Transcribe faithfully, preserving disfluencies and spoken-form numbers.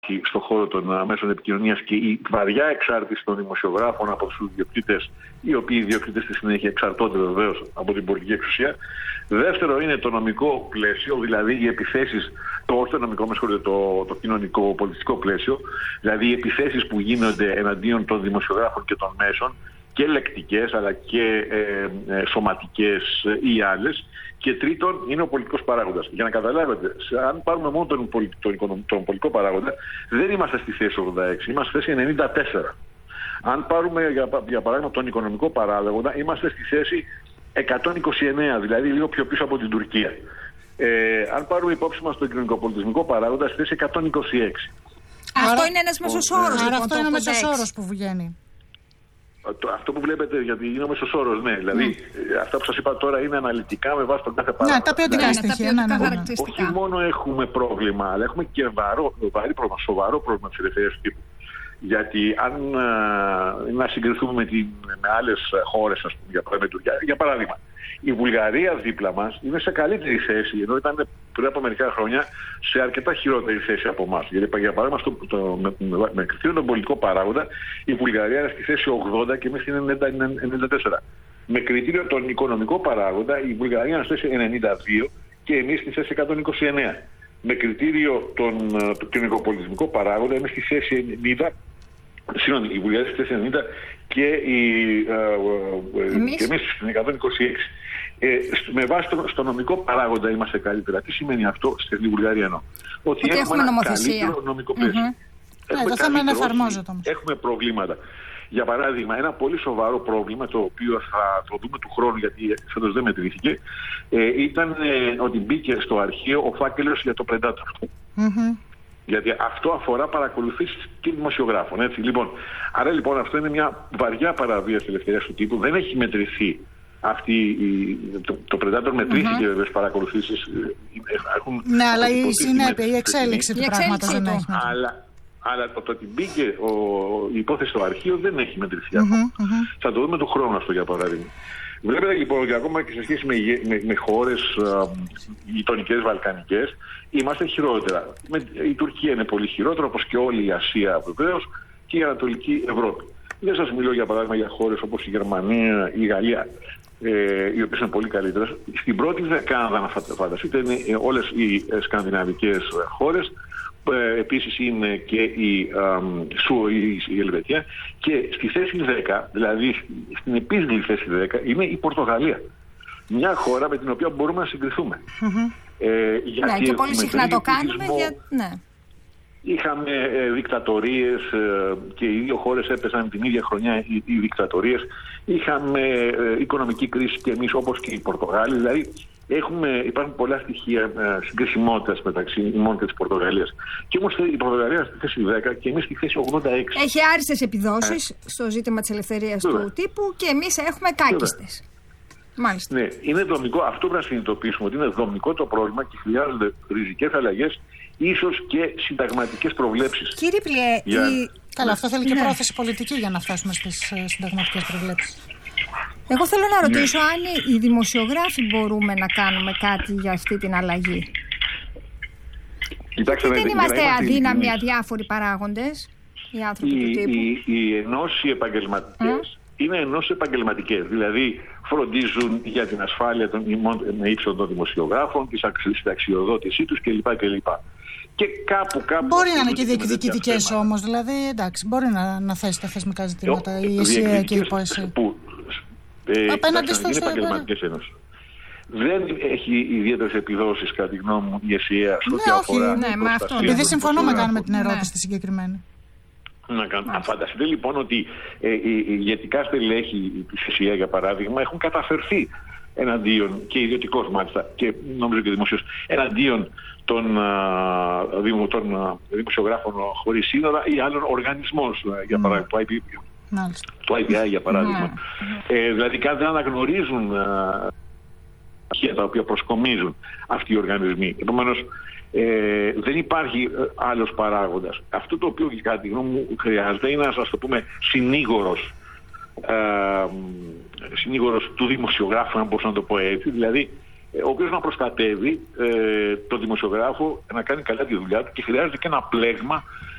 στον χώρο των μέσων επικοινωνίας και η βαριά εξάρτηση των δημοσιογράφων από τους ιδιοκτήτες, οι οποίοι οι ιδιοκτήτες στη συνέχεια εξαρτώνται βεβαίως από την πολιτική εξουσία. Δεύτερο είναι το νομικό πλαίσιο, δηλαδή οι επιθέσεις, το όχι το νομικό, με συγχωρείτε, το, το κοινωνικό πολιτιστικό πλαίσιο, δηλαδή οι επιθέσεις που γίνονται εναντίον των δημοσιογράφων και των μέσων, και λεκτικές αλλά και ε, ε, σωματικές ή άλλες. Και τρίτον είναι ο πολιτικός παράγοντας. Για να καταλάβετε, αν πάρουμε μόνο τον, τον, τον, τον πολιτικό παράγοντα, δεν είμαστε στη θέση ογδόντα έξι, είμαστε στη θέση ενενήντα τέσσερα. Αν πάρουμε για, για παράδειγμα τον οικονομικό παράγοντα, είμαστε στη θέση εκατόν είκοσι εννέα, δηλαδή λίγο πιο πίσω από την Τουρκία. Ε, αν πάρουμε υπόψη μας τον κοινωνικοπολιτισμικό παράγοντα, στη θέση εκατόν είκοσι έξι. Αυτό άρα, είναι ένας μέσος όρος. Άρα Λοιπόν, αυτό είναι ο μέσος όρος που βγαίνει. Αυτό που βλέπετε, γιατί είναι ο μέσος όρος, ναι. Δηλαδή, mm. αυτά που σας είπα τώρα είναι αναλυτικά με βάση τον κάθε παράγοντα. Ναι, τα ποιοτικά ναι, στοιχεία. Ναι, ναι, ναι, ναι. Όχι μόνο έχουμε πρόβλημα, αλλά έχουμε και βαρό, βαρύ πρόβλημα, σοβαρό πρόβλημα της ελευθερίας του τύπου. Γιατί αν α, να συγκριθούμε με, την, με άλλες χώρες, ας πούμε, για παράδειγμα, για, για παράδειγμα, η Βουλγαρία δίπλα μας είναι σε καλύτερη θέση, ενώ ήταν πριν από μερικά χρόνια σε αρκετά χειρότερη θέση από εμάς. Γιατί, για παράδειγμα, στο, το, με, με, με κριτήριο τον πολιτικό παράγοντα, η Βουλγαρία είναι στη θέση ογδόντα και εμείς είναι ενενήντα τέσσερα. Με κριτήριο τον οικονομικό παράγοντα, η Βουλγαρία είναι στη θέση ενενήντα δύο και εμείς στη θέση εκατόν είκοσι εννέα. Με κριτήριο τον το κοινωνικοπολιτισμικό παράγοντα, είμαστε στη θέση ενενήντα. Συγγνώμη, η Βουλγαρία στη θέση ενενήντα και, η, ε, ε, και εμείς στην εκατόν είκοσι έξι. Ε, με βάση το, στο νομικό παράγοντα είμαστε καλύτερα. Τι σημαίνει αυτό στην Βουλγαρία εννοώ? Ότι, Ότι έχουμε, έχουμε ένα καλύτερο νομικό πλαίσιο. Mm-hmm. Έχουμε, το θέμα είναι εφαρμόζεται όμως. Έχουμε προβλήματα. Για παράδειγμα, ένα πολύ σοβαρό πρόβλημα, το οποίο θα το δούμε του χρόνου, γιατί φέτος δεν μετρήθηκε, ε, ήταν ε, ότι μπήκε στο αρχείο ο φάκελος για το Predator. Mm-hmm. Γιατί αυτό αφορά παρακολουθήσεις και δημοσιογράφων. Έτσι. Λοιπόν, άρα λοιπόν αυτό είναι μια βαριά παραβίαση ελευθερίας του τύπου. Δεν έχει μετρηθεί αυτή η, το, το Predator μετρήθηκε mm-hmm. βέβαια παρακολουθήσεις. Έχουν, ναι, αλλά η συνέπεια, η εξέλιξη του πράγματος δεν έχει μετρηθεί. Αλλά, αλλά το, το ότι μπήκε ο, η υπόθεση στο αρχείο δεν έχει μετρηθεί ακόμα. Mm-hmm, mm-hmm. Θα το δούμε τον χρόνο αυτό, για παράδειγμα. Βλέπετε λοιπόν ότι ακόμα και σε σχέση με, με, με χώρες γειτονικές, βαλκανικές, είμαστε χειρότερα. Με, η Τουρκία είναι πολύ χειρότερα, όπως και όλη η Ασία βεβαίως και η Ανατολική Ευρώπη. Δεν σας μιλώ για παράδειγμα για χώρες όπως η Γερμανία, η Γαλλία, ε, οι οποίες είναι πολύ καλύτερες. Στην πρώτη δεκάδα, να φανταστείτε, είναι όλες οι σκανδιναβικές χώρες. Ε, επίσης είναι και η, Σου, η, η Ελβετία, και στη θέση δέκα, δηλαδή στην επίσημη θέση δέκα, είναι η Πορτογαλία. Μια χώρα με την οποία μπορούμε να συγκριθούμε. Mm-hmm. Ε, γιατί ναι, και πολύ συχνά το κάνουμε. Για... Ναι. Είχαμε ε, δικτατορίες ε, και οι δύο χώρες έπεσαν την ίδια χρονιά οι, οι δικτατορίες. Είχαμε ε, οικονομική κρίση και εμείς, όπως και οι Πορτογάλοι. Δηλαδή έχουμε, υπάρχουν πολλά στοιχεία ε, συγκρισιμότητας μεταξύ ημών και της Πορτογαλίας. Και όμως η Πορτογαλία στη θέση δέκα και εμείς στη θέση ογδόντα έξι. Έχει άριστες επιδόσεις ε. στο ζήτημα της ελευθερίας Βέβαια. του τύπου και εμείς έχουμε κάκιστες. Μάλιστα. Ναι, είναι δομικό. Αυτό πρέπει να συνειδητοποιήσουμε, ότι είναι δομικό το πρόβλημα και χρειάζονται ριζικές αλλαγές, ίσως και συνταγματικές προβλέψεις. Κύριε Πλιέ, για... η... Καλά, αυτό θέλει και ναι. πρόθεση πολιτική για να φτάσουμε στις συνταγματικές προβλέψεις. Εγώ θέλω να ρωτήσω ναι. αν οι δημοσιογράφοι μπορούμε να κάνουμε κάτι για αυτή την αλλαγή. Κοιτάξτε, δεν ναι, είμαστε είμαστε αδύναμοι, αδιάφοροι παράγοντες, οι άνθρωποι οι, του τύπου. Οι, οι ενώσεις επαγγελματικές mm. είναι ενώσεις επαγγελματικές. Δηλαδή φροντίζουν για την ασφάλεια των με ύψων των δημοσιογράφων, τη αξιοδότησή τους κλπ. κλπ. Και κάπου, κάπου μπορεί να είναι και διεκδικητικές όμως, δηλαδή εντάξει, μπορεί να, να θέσει τα θεσμικά ζητήματα η ΕΣΥΑ και η ΠΟΕΣΥ. Ε, Απέναντι στο είναι επαγγελματικές ενώσεις. Δεν έχει ιδιαίτερες επιδόσεις, κατά τη γνώμη μου, η ΕΣΥΑ σε ό,τι αφορά. Ναι, με αυτό. Επειδή συμφωνούμε, κάνουμε την ερώτηση ναι. συγκεκριμένη. Να κάνω. Φανταστείτε λοιπόν ότι ε, οι ηγετικά στελέχη της ΕΣΥΑ, για παράδειγμα, έχουν καταφερθεί εναντίον, και ιδιωτικός μάλιστα, και νομίζω και δημοσίως, εναντίον των, α, δημο, των α, δημοσιογράφων χωρίς σύνορα ή άλλων οργανισμών, για mm. παράδειγμα, το άι πι άι. Μάλιστα. Το άι πι άι, για παράδειγμα. Mm. Ε, δηλαδή, κάτι δεν αναγνωρίζουν αρχεία τα οποία προσκομίζουν αυτοί οι οργανισμοί. Επομένως, ε, δεν υπάρχει άλλος παράγοντας. Αυτό το οποίο, κατά τη γνώμη μου, χρειάζεται είναι, να σας το πούμε, συνήγορος, ε, συνήγορος του δημοσιογράφου, αν μπορούσα να το πω έτσι, δηλαδή ο οποίος να προστατεύει ε, τον δημοσιογράφο να κάνει καλά τη δουλειά του, και χρειάζεται και ένα πλέγμα